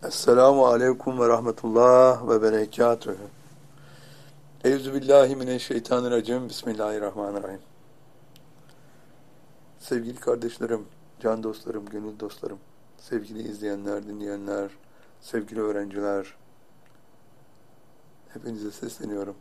Esselamu aleyküm ve rahmetullah ve berekatühü. Euzubillahimineşşeytanirracim. Bismillahirrahmanirrahim. Sevgili kardeşlerim, can dostlarım, gönül dostlarım, sevgili izleyenler, dinleyenler, sevgili öğrenciler, hepinize sesleniyorum.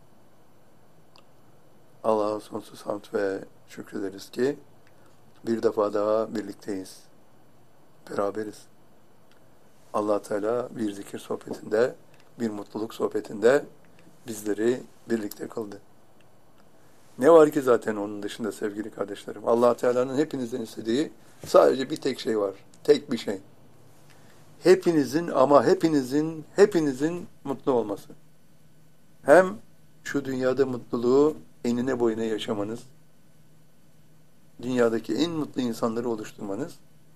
Allah'a sonsuz hamd ve şükrederiz ki bir defa daha birlikteyiz, beraberiz. Allah Teala bir zikir sohbetinde, bir mutluluk sohbetinde bizleri birlikte kıldı. Ne var ki zaten onun dışında sevgili kardeşlerim? Allah Teala'nın hepinizden istediği sadece bir tek şey var. Tek bir şey. Hepinizin ama hepinizin mutlu olması. Hem şu dünyada mutluluğu enine boyuna yaşamanız, dünyadaki en mutlu insanları oluşturmanız,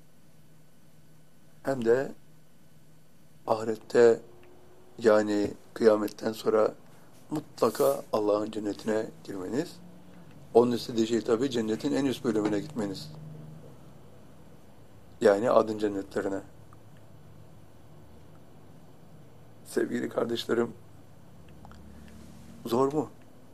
hem de ahirette yani kıyametten sonra mutlaka Allah'ın cennetine girmeniz. Onun istediği şey tabii cennetin en üst bölümüne gitmeniz. Yani adın cennetlerine. Sevgili kardeşlerim, zor mu?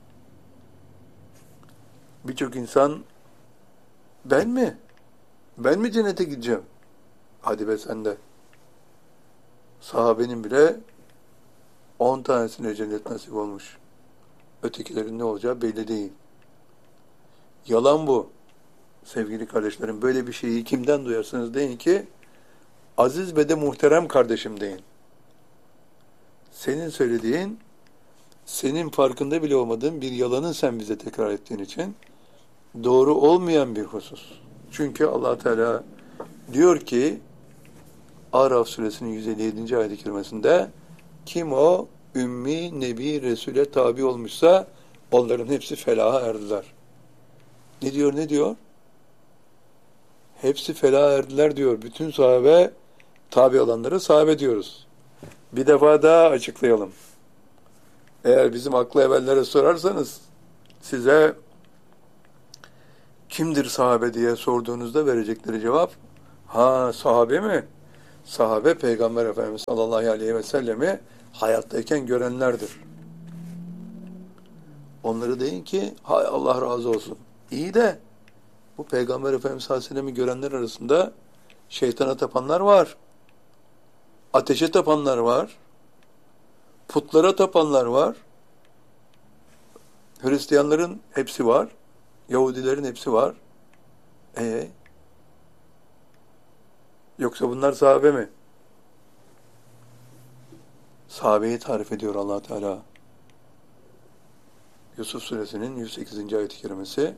Birçok insan ben mi? Ben mi cennete gideceğim? Hadi be sen de. Sahabenin bile 10 tanesine cennet nasip olmuş. Ötekilerin ne olacağı belli değil. Yalan bu. Sevgili kardeşlerim, böyle bir şeyi kimden duyarsınız deyin ki aziz ve de muhterem kardeşim deyin. Senin söylediğin, senin farkında bile olmadığın bir yalanın sen bize tekrar ettiğin için doğru olmayan bir husus. Çünkü Allah Teala diyor ki Araf suresinin 157. ayet-i kerimesinde kim o ümmi, nebi, resule tabi olmuşsa onların hepsi felaha erdiler. Ne diyor, ne diyor? Hepsi felaha erdiler diyor. Bütün sahabe tabi olanlara sahabe diyoruz. Bir defa daha açıklayalım. Eğer bizim aklı evvellere sorarsanız size kimdir sahabe diye sorduğunuzda verecekleri cevap sahabe mi? Sahabe Peygamber Efendimiz sallallahu aleyhi ve sellemi hayattayken görenlerdir. Onları deyin ki hay Allah razı olsun. İyi de bu Peygamber Efendimiz sallallahu aleyhi ve sellem'i görenler arasında şeytana tapanlar var. Ateşe tapanlar var. Putlara tapanlar var. Hristiyanların hepsi var. Yahudilerin hepsi var. Yoksa bunlar sahabe mi? Sahabeyi tarif ediyor Allah Teala. Yusuf suresinin 108. ayet-i kerimesi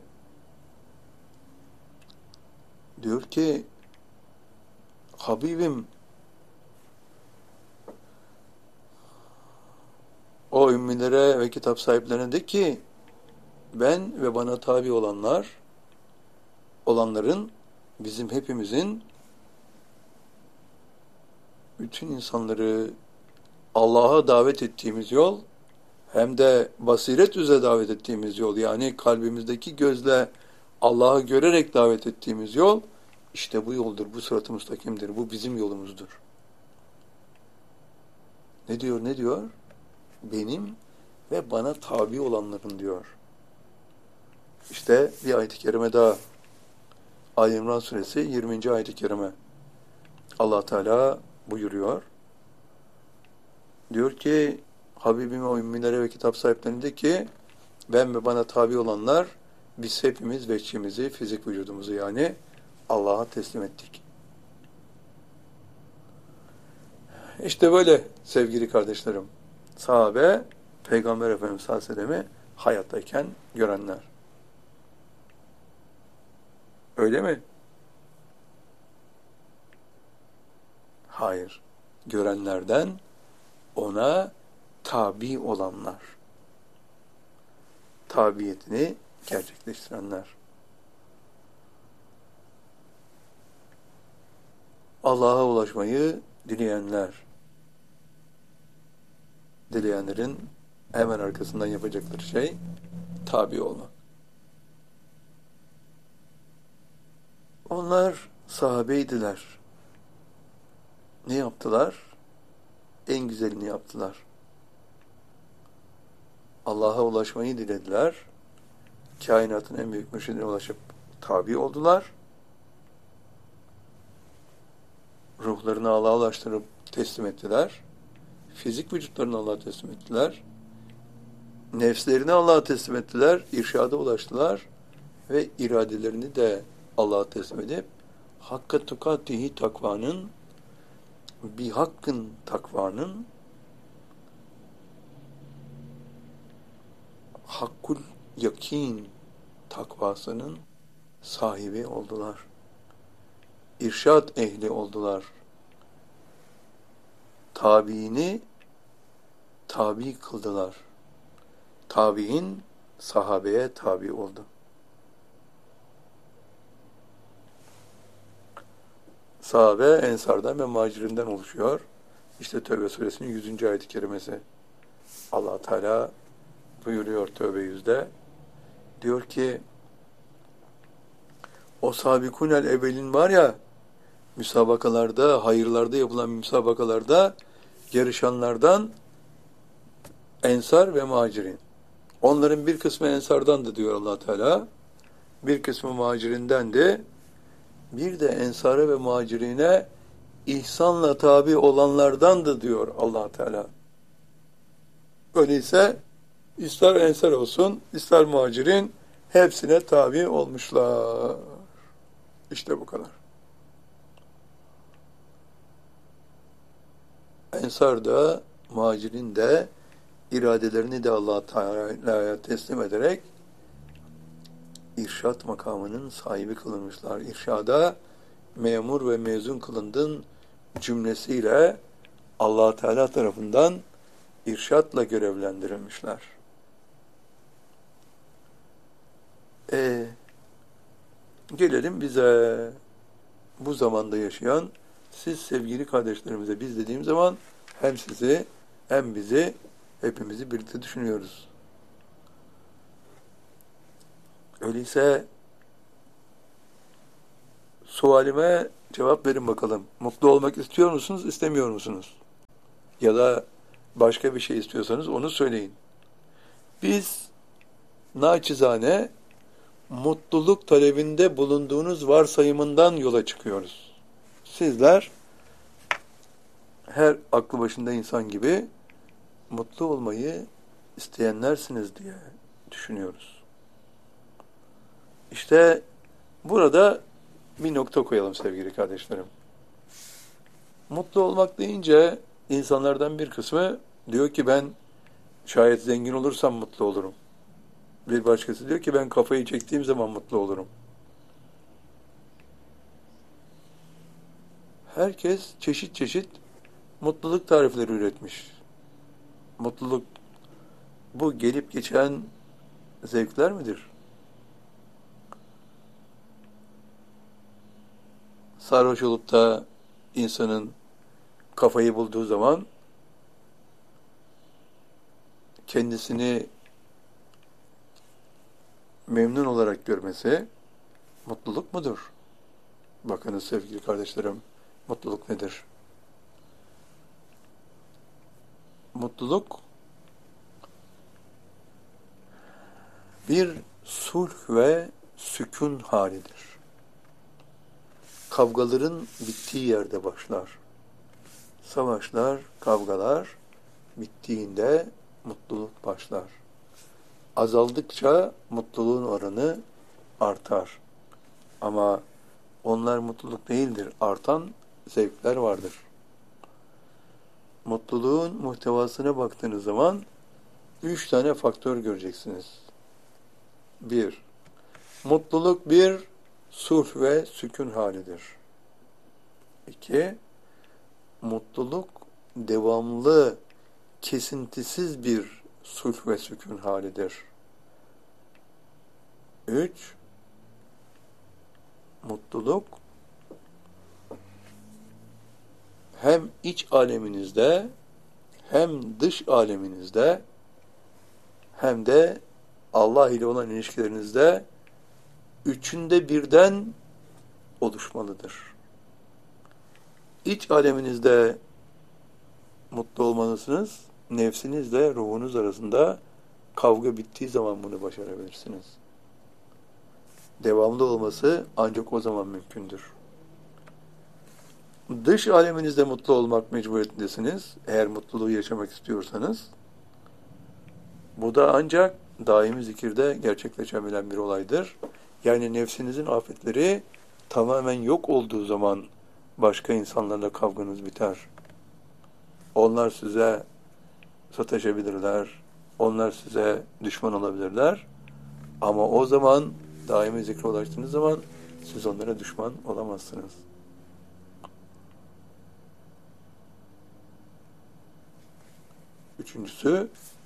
diyor ki Habibim o ümmilere ve kitap sahiplerine de ki ben ve bana tabi olanların bizim hepimizin bütün insanları Allah'a davet ettiğimiz yol hem de basiret üzere davet ettiğimiz yol yani kalbimizdeki gözle Allah'ı görerek davet ettiğimiz yol işte bu yoldur, bu sırat-ı müstakimdir, bu bizim yolumuzdur. Ne diyor, ne diyor? Benim ve bana tabi olanların diyor. İşte bir ayet-i kerime daha. Ali İmran suresi 20. ayet-i kerime. Allah Teala buyuruyor. Diyor ki Habibime o ümmilere ve kitap sahiplerine de ki ben ve bana tabi olanlar biz hepimiz veçhimizi, fizik vücudumuzu yani Allah'a teslim ettik. İşte böyle sevgili kardeşlerim. Sahabe Peygamber Efendimiz sallallahu aleyhi ve sellem'i hayattayken görenler. Öyle mi? Hayır. Görenlerden ona tabi olanlar. Tabiyetini gerçekleştirenler. Allah'a ulaşmayı dileyenler. Dileyenlerin hemen arkasından yapacakları şey tabi olmak. Onlar sahabeydiler. Ne yaptılar? en güzelini yaptılar. Allah'a ulaşmayı dilediler. Kainatın en büyük mürşidine ulaşıp tabi oldular. Ruhlarını Allah'a ulaştırıp teslim ettiler. Fizik vücutlarını Allah'a teslim ettiler. Nefslerini Allah'a teslim ettiler. İrşada ulaştılar. Ve iradelerini de Allah'a teslim edip hakka tukatihi takvanın, bir hakkın takvanın, hakkul yakin takvasının sahibi oldular. İrşad ehli oldular. Tabiini tabi kıldılar. Tabiin sahabeye tabi oldu. Sahabe ensardan ve muhacirinden oluşuyor. İşte Tevbe suresinin 100. ayet-i kerimesi. Allah Teala buyuruyor Tevbe 100'de. Diyor ki o sabikunel evvelin var ya, müsabakalarda, hayırlarda yapılan müsabakalarda yarışanlardan ensar ve muhacirin. Onların bir kısmı ensardandı diyor Allah Teala. Bir kısmı muhacirindendi. Bir de ensara ve muhacirine ihsanla tabi olanlardandı diyor Allah Teala. Öyleyse ister ensar olsun, ister muhacirin hepsine tabi olmuşlar. İşte bu kadar. Ensar da, muhacirin de iradelerini de Allah Teala'ya teslim ederek irşat makamının sahibi kılınmışlar. İrşada memur ve mezun kılındın cümlesiyle Allah Teala tarafından irşatla görevlendirilmişler. Gelelim bize, bu zamanda yaşayan siz sevgili kardeşlerimize. Biz dediğim zaman hem sizi hem bizi, hepimizi birlikte düşünüyoruz. Öyleyse sualime cevap verin bakalım. Mutlu olmak istiyor musunuz, istemiyor musunuz? Ya da başka bir şey istiyorsanız onu söyleyin. Biz naçizane mutluluk talebinde bulunduğunuz varsayımından yola çıkıyoruz. Sizler her aklı başında insan gibi mutlu olmayı isteyenlersiniz diye düşünüyoruz. İşte burada bir nokta koyalım sevgili kardeşlerim. Mutlu olmak deyince insanlardan bir kısmı diyor ki ben şayet zengin olursam mutlu olurum. Bir başkası diyor ki ben kafayı çektiğim zaman mutlu olurum. Herkes çeşit çeşit mutluluk tarifleri üretmiş. Mutluluk bu gelip geçen zevkler midir? Sarhoş olup da insanın kafayı bulduğu zaman kendisini memnun olarak görmesi mutluluk mudur? Bakınız sevgili kardeşlerim, mutluluk nedir? Mutluluk bir sulh ve sükun halidir. Kavgaların bittiği yerde başlar. Savaşlar, kavgalar bittiğinde mutluluk başlar. Azaldıkça mutluluğun oranı artar. Ama onlar mutluluk değildir. Artan zevkler vardır. Mutluluğun muhtevasına baktığınız zaman 3 tane faktör göreceksiniz. 1. Mutluluk bir sulh ve sükun halidir. 2. Mutluluk devamlı, kesintisiz bir sulh ve sükun halidir. 3. Mutluluk hem iç aleminizde hem dış aleminizde hem de Allah ile olan ilişkilerinizde üçünde birden oluşmalıdır. İç aleminizde mutlu olmalısınız. Nefsinizle ruhunuz arasında kavga bittiği zaman bunu başarabilirsiniz. Devamlı olması ancak o zaman mümkündür. Dış aleminizde mutlu olmak mecburiyetindesiniz. Eğer mutluluğu yaşamak istiyorsanız. Bu da ancak daimi zikirde gerçekleşebilen bir olaydır. Yani nefsinizin afetleri tamamen yok olduğu zaman başka insanlarla kavganız biter. Onlar size sataşabilirler, onlar size düşman olabilirler. Ama o zaman daimi zikre ulaştığınız zaman siz onlara düşman olamazsınız. Üçüncüsü,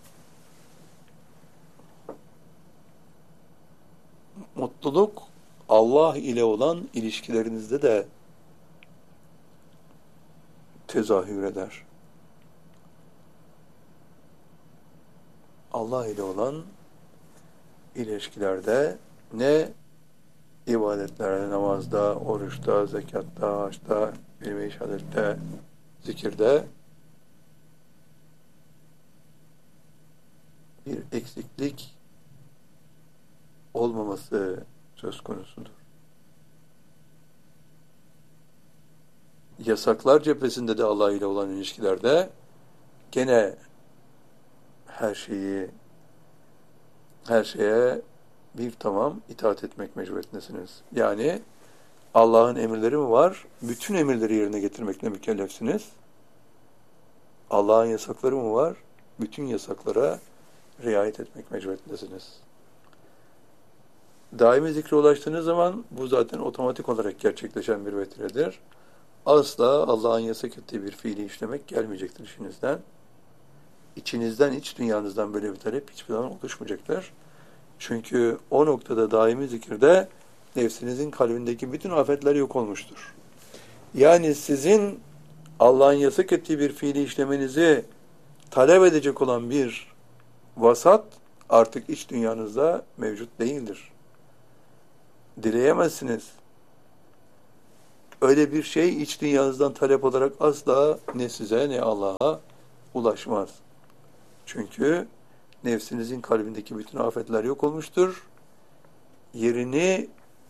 mutluluk Allah ile olan ilişkilerinizde de tezahür eder. Allah ile olan ilişkilerde ne ibadetlerde, namazda, oruçta, zekatta, haçta, ilmi şehadette, zikirde bir eksiklik olmaması söz konusudur. Yasaklar cephesinde de Allah ile olan ilişkilerde gene her şeye bir tamam itaat etmek mecburiyetindesiniz. Yani Allah'ın emirleri mi var? Bütün emirleri yerine getirmekle mükellefsiniz. Allah'ın yasakları mı var? Bütün yasaklara riayet etmek mecburiyetindesiniz. Daimi zikre ulaştığınız zaman bu zaten otomatik olarak gerçekleşen bir vetiredir. Asla Allah'ın yasak ettiği bir fiili işlemek gelmeyecektir işinizden. İçinizden, iç dünyanızdan böyle bir talep hiçbir zaman oluşmayacaktır. Çünkü o noktada daimi zikirde nefsinizin kalbindeki bütün afetler yok olmuştur. Yani sizin Allah'ın yasak ettiği bir fiili işlemenizi talep edecek olan bir vasat artık iç dünyanızda mevcut değildir. Dileyemezsiniz. Öyle bir şey iç dünyanızdan talep olarak asla ne size ne Allah'a ulaşmaz. Çünkü nefsinizin kalbindeki bütün afetler yok olmuştur. Yerini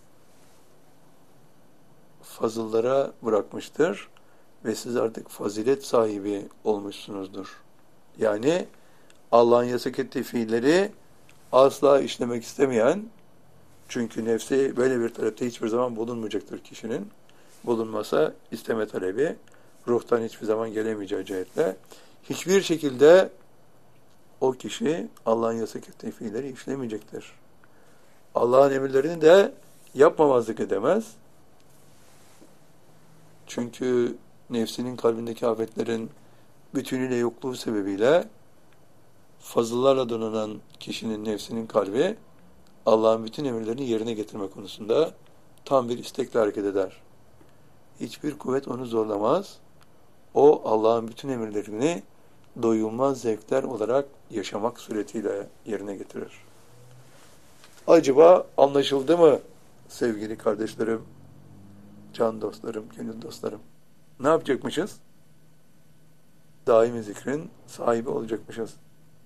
fazıllara bırakmıştır ve siz artık fazilet sahibi olmuşsunuzdur. Yani Allah'ın yasak ettiği fiilleri asla işlemek istemeyen, çünkü nefsi böyle bir talepte hiçbir zaman bulunmayacaktır kişinin. Bulunmasa isteme talebi ruhtan hiçbir zaman gelemeyeceği cihetle hiçbir şekilde o kişi Allah'ın yasak ettiği fiilleri işlemeyecektir. Allah'ın emirlerini de yapmamazlık edemez. Çünkü nefsinin kalbindeki afetlerin bütünüyle yokluğu sebebiyle fazıllarla donanan kişinin nefsinin kalbi Allah'ın bütün emirlerini yerine getirme konusunda tam bir istekle hareket eder. Hiçbir kuvvet onu zorlamaz. O Allah'ın bütün emirlerini doyulmaz zevkler olarak yaşamak suretiyle yerine getirir. Acaba anlaşıldı mı sevgili kardeşlerim, can dostlarım, gönül dostlarım? Ne yapacakmışız? Daimi zikrin sahibi olacakmışız.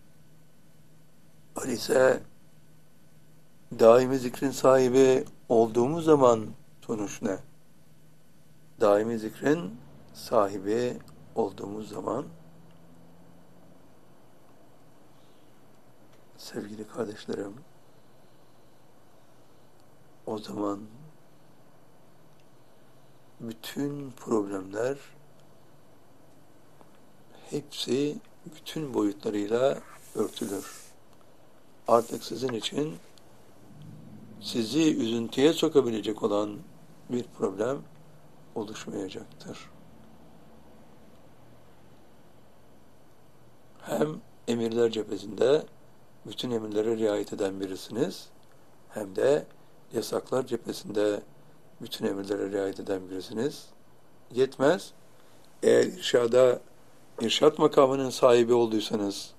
Öyleyse daimi zikrin sahibi olduğumuz zaman sonuç ne? Daimi zikrin sahibi olduğumuz zaman sevgili kardeşlerim, o zaman bütün problemler hepsi bütün boyutlarıyla örtülür. Artık sizin için sizi üzüntüye sokabilecek olan bir problem oluşmayacaktır. Hem emirler cephesinde bütün emirlere riayet eden birisiniz, hem de yasaklar cephesinde bütün emirlere riayet eden birisiniz. Yetmez. Eğer irşat makamının sahibi olduysanız,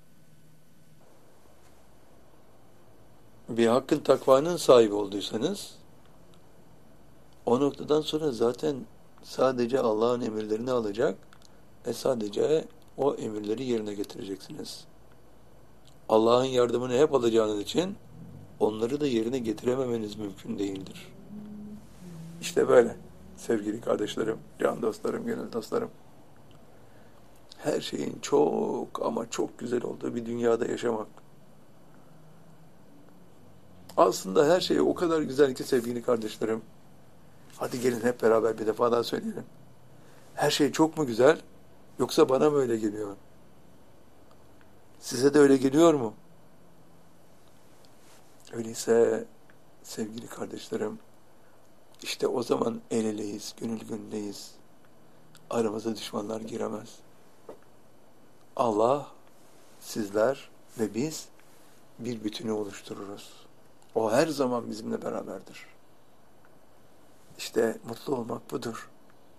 bir hakkın takvanın sahibi olduysanız, o noktadan sonra zaten sadece Allah'ın emirlerini alacak ve sadece o emirleri yerine getireceksiniz. Allah'ın yardımını hep alacağınız için onları da yerine getirememeniz mümkün değildir. İşte böyle sevgili kardeşlerim, can dostlarım, gönül dostlarım. Her şeyin çok ama çok güzel olduğu bir dünyada yaşamak. Aslında her şey o kadar güzel ki sevgili kardeşlerim. Hadi gelin hep beraber bir defa daha söyleyelim. Her şey çok mu güzel, yoksa bana mı öyle geliyor? Size de öyle geliyor mu? Öyleyse sevgili kardeşlerim, işte o zaman el eleyiz, gönül gönüldeyiz. Aramıza düşmanlar giremez. Allah, sizler ve biz bir bütünü oluştururuz. O her zaman bizimle beraberdir. İşte mutlu olmak budur.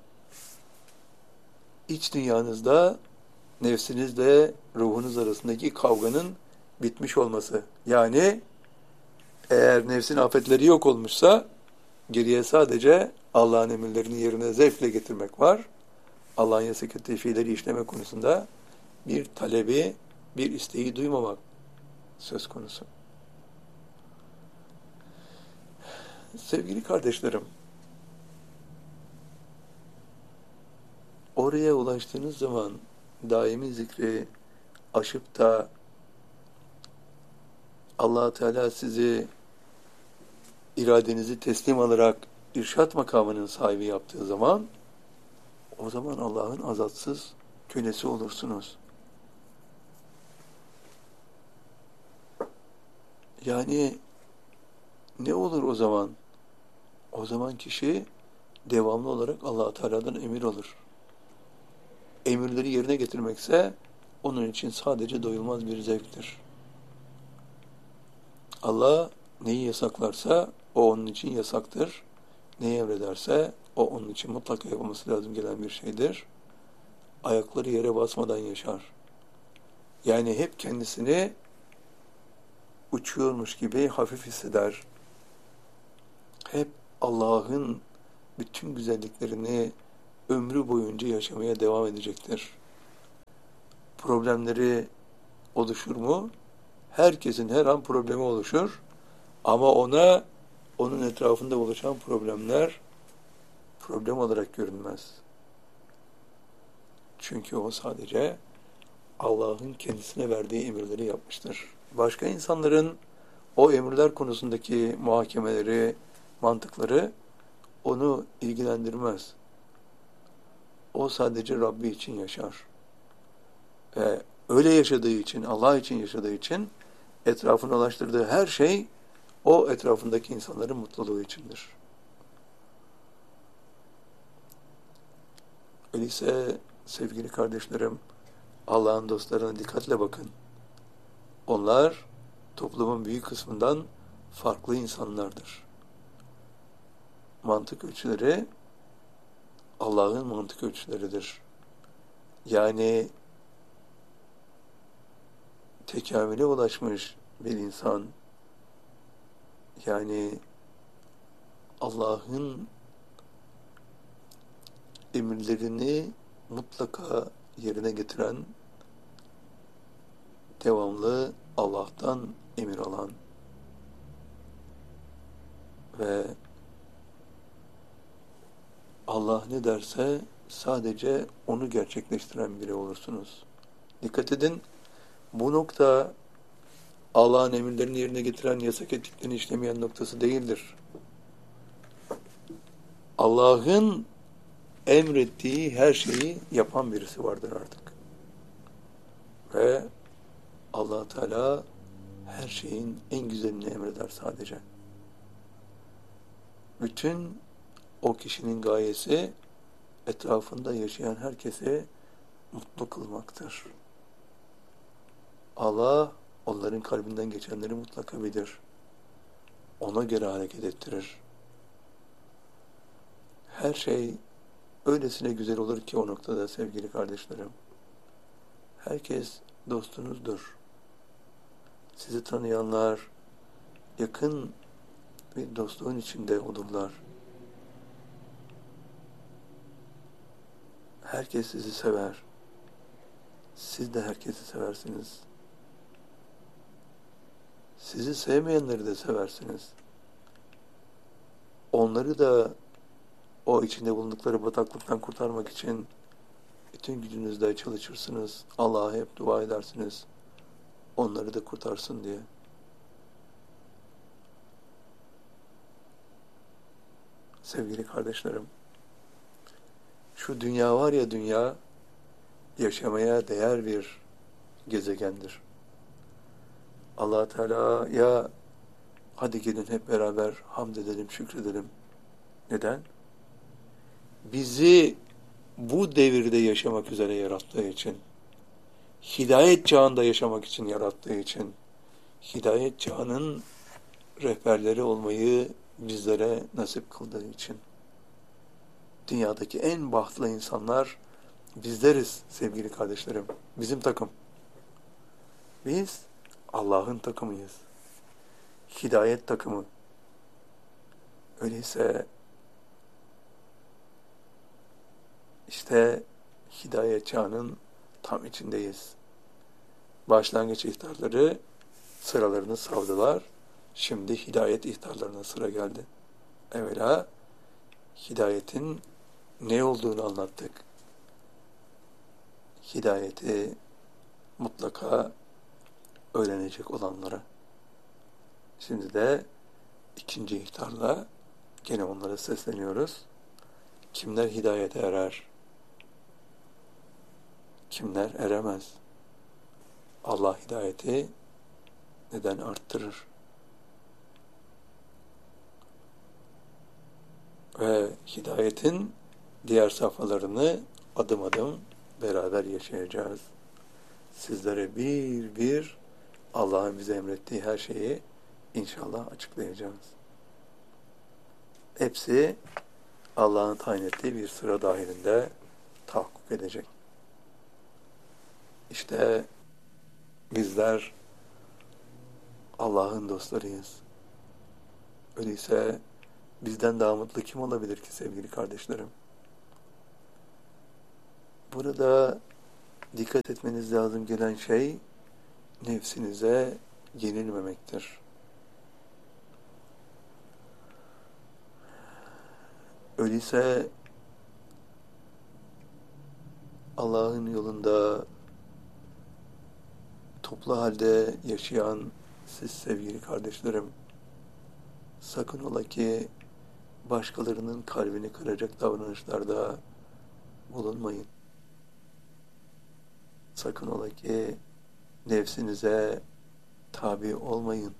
İç dünyanızda nefsinizle ruhunuz arasındaki kavganın bitmiş olması. Yani eğer nefsin afetleri yok olmuşsa geriye sadece Allah'ın emirlerini yerine zevkle getirmek var. Allah'ın yasak ettiği fiilleri işleme konusunda bir talebi, bir isteği duymamak söz konusu. Sevgili kardeşlerim, oraya ulaştığınız zaman daimi zikri aşıp da Allah Teala sizi iradenizi teslim alarak irşat makamının sahibi yaptığı zaman, o zaman Allah'ın azatsız kölesi olursunuz. Yani ne olur o zaman? O zaman kişi devamlı olarak Allah Teala'dan emir alır. Emirleri yerine getirmekse onun için sadece doyulmaz bir zevktir. Allah neyi yasaklarsa o onun için yasaktır. Neyi emrederse o onun için mutlaka yapılması lazım gelen bir şeydir. Ayakları yere basmadan yaşar. Yani hep kendisini uçuyormuş gibi hafif hisseder. Hep Allah'ın bütün güzelliklerini ömrü boyunca yaşamaya devam edecektir. Problemleri oluşur mu? Herkesin her an problemi oluşur. Ama ona, onun etrafında oluşan problemler problem olarak görünmez. Çünkü o sadece Allah'ın kendisine verdiği emirleri yapmıştır. Başka insanların o emirler konusundaki muhakemeleri, mantıkları onu ilgilendirmez. O sadece Rabbi için yaşar. Ve öyle yaşadığı için, Allah için yaşadığı için etrafına ulaştırdığı her şey o etrafındaki insanların mutluluğu içindir. Öyleyse sevgili kardeşlerim, Allah'ın dostlarına dikkatle bakın. Onlar toplumun büyük kısmından farklı insanlardır. Mantık ölçüleri Allah'ın mantık ölçüleridir. Yani tekamüle ulaşmış bir insan, yani Allah'ın emirlerini mutlaka yerine getiren, devamlı Allah'tan emir alan ve Allah ne derse sadece onu gerçekleştiren biri olursunuz. Dikkat edin, bu nokta Allah'ın emirlerini yerine getiren, yasak ettiklerini işlemeyen noktası değildir. Allah'ın emrettiği her şeyi yapan birisi vardır artık. Ve Allah Teala her şeyin en güzelini emreder sadece. Bütün o kişinin gayesi etrafında yaşayan herkese mutlu kılmaktır. Allah onların kalbinden geçenleri mutlaka bilir. Ona göre hareket ettirir. Her şey öylesine güzel olur ki o noktada sevgili kardeşlerim. Herkes dostunuzdur. Sizi tanıyanlar yakın bir dostluğun içinde olurlar. Herkes sizi sever. siz de herkesi seversiniz. Sizi sevmeyenleri de seversiniz. Onları da o içinde bulundukları bataklıktan kurtarmak için bütün gücünüzle çalışırsınız. Allah'a hep dua edersiniz. Onları da kurtarsın diye. Sevgili kardeşlerim, şu dünya var ya, dünya yaşamaya değer bir gezegendir. Allah Teala'ya hadi gelin hep beraber hamd edelim, şükredelim. Neden? Bizi bu devirde yaşamak üzere yarattığı için, hidayet çağında yaşamak için yarattığı için, hidayet çağının rehberleri olmayı bizlere nasip kıldığı için. Dünyadaki en bahtlı insanlar bizleriz sevgili kardeşlerim. Bizim takım. Biz Allah'ın takımıyız. Hidayet takımı. Öyleyse işte hidayet çağının tam içindeyiz. Başlangıç ihtarları sıralarını savdılar. Şimdi hidayet ihtarlarına sıra geldi. Evvela hidayetin ne olduğunu anlattık. Hidayeti mutlaka öğrenecek olanlara. Şimdi de ikinci ihtarla gene onlara sesleniyoruz. Kimler hidayete erer? Kimler eremez? Allah hidayeti neden arttırır? Ve hidayetin diğer safhalarını adım adım beraber yaşayacağız. Sizlere bir bir Allah'ın bize emrettiği her şeyi inşallah açıklayacağız. Hepsi Allah'ın tayin ettiği bir sıra dahilinde tahakkuk edecek. İşte bizler Allah'ın dostlarıyız. Öyleyse bizden daha mutlu kim olabilir ki sevgili kardeşlerim? Burada dikkat etmeniz lazım gelen şey nefsinize yenilmemektir. Öyleyse Allah'ın yolunda toplu halde yaşayan siz sevgili kardeşlerim, sakın ola ki başkalarının kalbini kıracak davranışlarda bulunmayın. Sakın ola ki nefsinize tabi olmayın.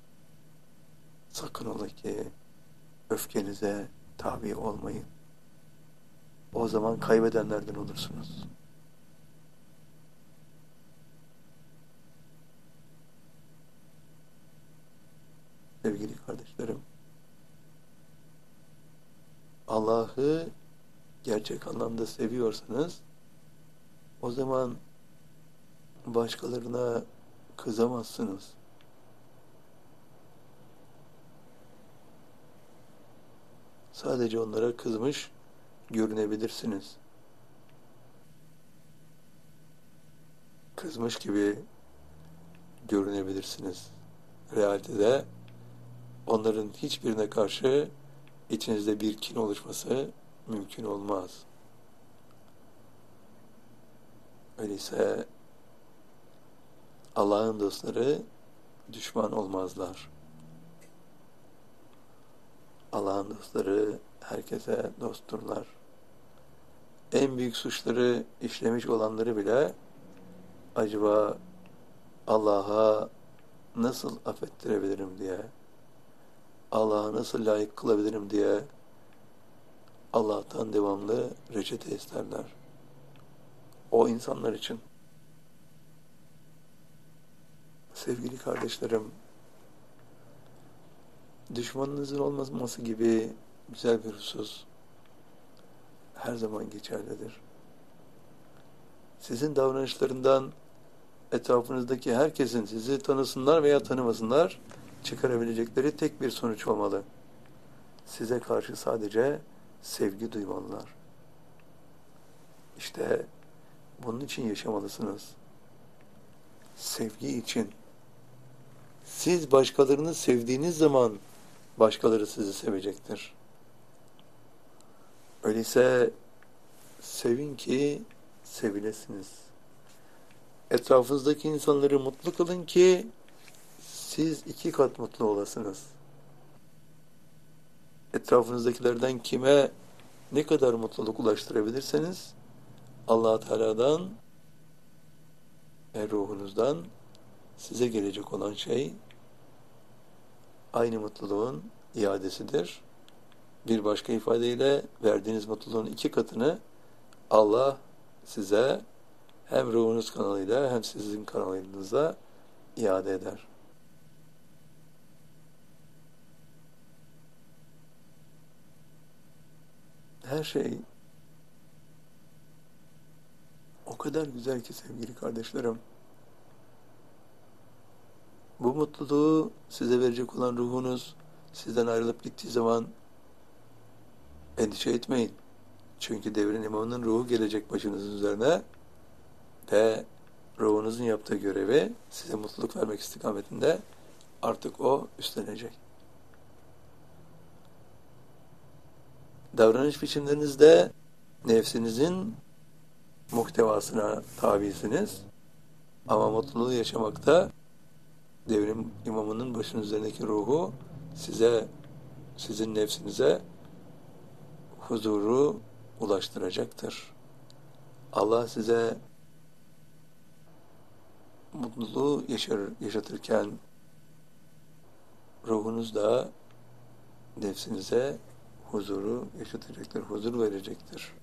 Sakın ola ki öfkenize tabi olmayın. O zaman kaybedenlerden olursunuz. Sevgili kardeşlerim, Allah'ı gerçek anlamda seviyorsanız o zaman başkalarına kızamazsınız. Sadece onlara kızmış görünebilirsiniz. Kızmış gibi görünebilirsiniz. Realitede onların hiçbirine karşı içinizde bir kin oluşması mümkün olmaz. Öyleyse Allah'ın dostları düşman olmazlar. Allah'ın dostları herkese dostturlar. En büyük suçları işlemiş olanları bile acaba Allah'a nasıl affettirebilirim diye, Allah'a nasıl layık kılabilirim diye Allah'tan devamlı reçete isterler. O insanlar için. Sevgili kardeşlerim, düşmanınızın olmaması gibi güzel bir husus her zaman geçerlidir. Sizin davranışlarından etrafınızdaki herkesin sizi tanısınlar veya tanımasınlar çıkarabilecekleri tek bir sonuç olmalı. Size karşı sadece sevgi duymalılar. İşte Bunun için yaşamalısınız. Sevgi için. Siz başkalarını sevdiğiniz zaman başkaları sizi sevecektir. Öyleyse sevin ki sevilesiniz. Etrafınızdaki insanları mutlu kılın ki siz 2 kat mutlu olasınız. Etrafınızdakilerden kime ne kadar mutluluk ulaştırabilirseniz Allah Teala'dan ve ruhunuzdan size gelecek olan şey aynı mutluluğun iadesidir. Bir başka ifadeyle verdiğiniz mutluluğun 2 katını Allah size hem ruhunuz kanalıyla hem sizin kanalınızla iade eder. Her şey o kadar güzel ki sevgili kardeşlerim. Bu mutluluğu size verecek olan ruhunuz sizden ayrılıp gittiği zaman endişe etmeyin. Çünkü devrin imamının ruhu gelecek başınızın üzerine ve ruhunuzun yaptığı görevi size mutluluk vermek istikametinde artık o üstlenecek. Davranış biçimlerinizde nefsinizin muhtevasına tabisiniz. Ama mutluluğu yaşamakta devrim imamının başının üzerindeki ruhu size, sizin nefsinize huzuru ulaştıracaktır. Allah size mutluluğu yaşatırken ruhunuz da nefsinize huzuru yaşatacaktır, huzur verecektir.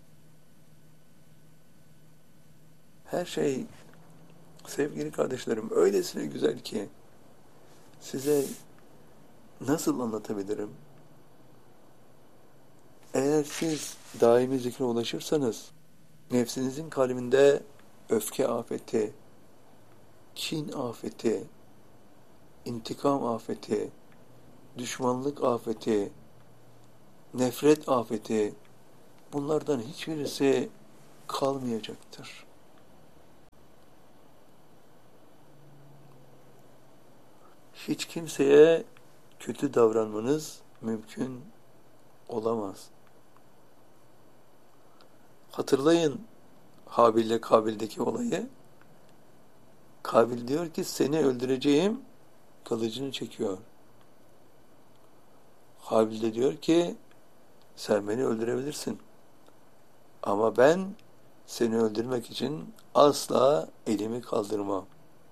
Her şey sevgili kardeşlerim öylesine güzel ki size nasıl anlatabilirim? Eğer siz daimi zikre ulaşırsanız nefsinizin kalbinde öfke afeti, kin afeti, intikam afeti, düşmanlık afeti, nefret afeti bunlardan hiçbirisi kalmayacaktır. Hiç kimseye kötü davranmanız mümkün olamaz. Hatırlayın Habil ile Kabil'deki olayı. Kabil diyor ki seni öldüreceğim, kılıcını çekiyor. Habil de diyor ki sen beni öldürebilirsin. Ama ben seni öldürmek için asla elimi kaldırmam.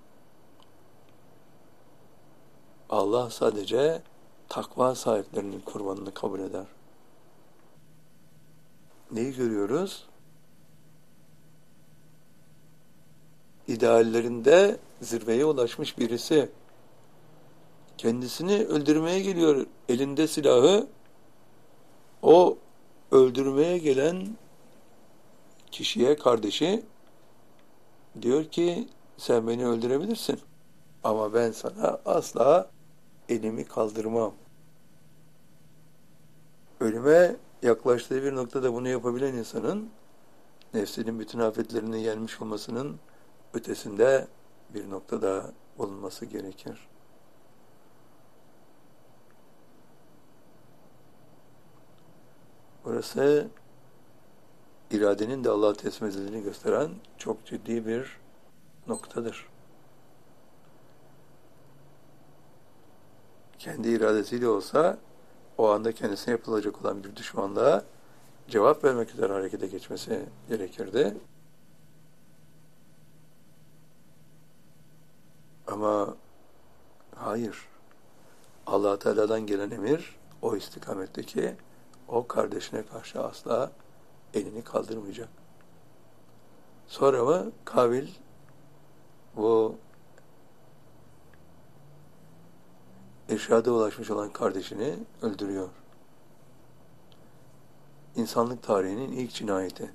Allah sadece takva sahiplerinin kurbanını kabul eder. Neyi görüyoruz? İdeallerinde zirveye ulaşmış birisi kendisini öldürmeye geliyor elinde silahı. O öldürmeye gelen kişiye kardeşi diyor ki sen beni öldürebilirsin ama ben sana asla elimi kaldırmam. Ölüme yaklaştığı bir noktada bunu yapabilen insanın nefsinin bütün afetlerini yenmiş olmasının ötesinde bir noktada bulunması gerekir. Burası iradenin de Allah'a teslim edildiğini gösteren çok ciddi bir noktadır. Kendi iradesiyle olsa o anda kendisine yapılacak olan bir düşmanlığa cevap vermek üzere harekete geçmesi gerekirdi. Ama hayır. Allah Teala'dan gelen emir o istikametteki o kardeşine karşı asla elini kaldırmayacak. Sonra mı Kabil bu irşada ulaşmış olan kardeşini öldürüyor. İnsanlık tarihinin ilk cinayeti.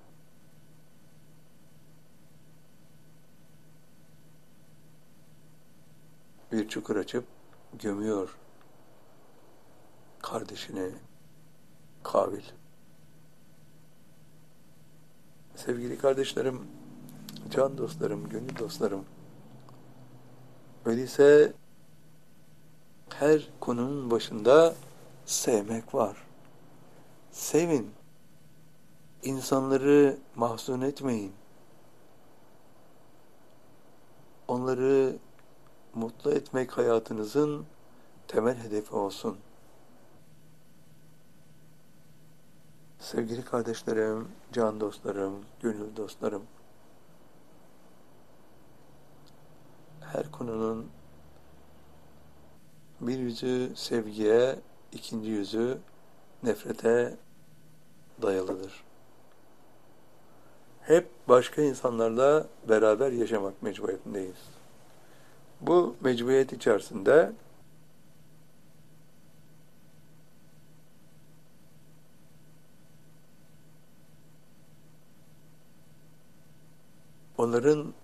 Bir çukur açıp gömüyor kardeşini Kabil. Sevgili kardeşlerim, can dostlarım, gönül dostlarım, öyleyse her konunun başında sevmek var. Sevin. İnsanları mahzun etmeyin. Onları mutlu etmek hayatınızın temel hedefi olsun. Sevgili kardeşlerim, can dostlarım, gönül dostlarım, her konunun bir yüzü sevgiye, ikinci yüzü nefrete dayalıdır. Hep başka insanlarla beraber yaşamak mecburiyetindeyiz. Bu mecburiyet içerisinde onların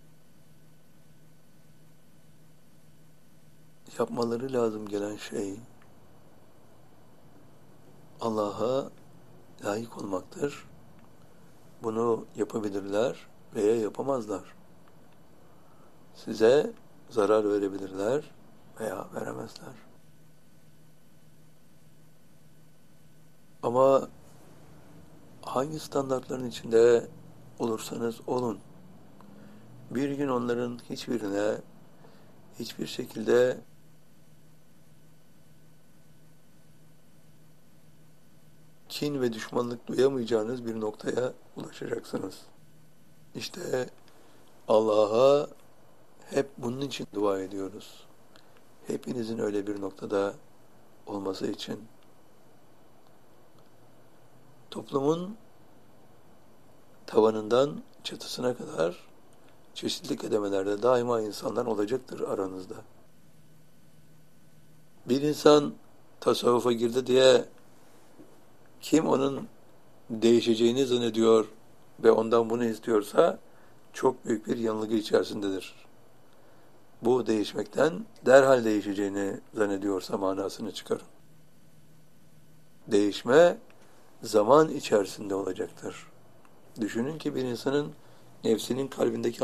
yapmaları lazım gelen şey Allah'a layık olmaktır. Bunu yapabilirler veya yapamazlar. Size zarar verebilirler veya veremezler. Ama hangi standartların içinde olursanız olun, bir gün onların hiçbirine hiçbir şekilde kin ve düşmanlık duyamayacağınız bir noktaya ulaşacaksınız. İşte Allah'a hep bunun için dua ediyoruz. Hepinizin öyle bir noktada olması için. Toplumun tavanından çatısına kadar çeşitli kademelerde daima insanlar olacaktır aranızda. Bir insan tasavvufa girdi diye kim onun değişeceğini zannediyor ve ondan bunu istiyorsa çok büyük bir yanılgı içerisindedir. Bu değişmekten derhal değişeceğini zannediyorsa manasını çıkarın. Değişme zaman içerisinde olacaktır. Düşünün ki bir insanın nefsinin kalbindeki